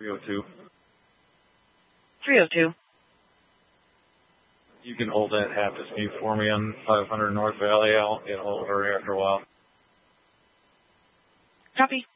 302. 302. You can hold that half a speed for me on 500 North Valley. I'll get a hold of her after a while. Copy.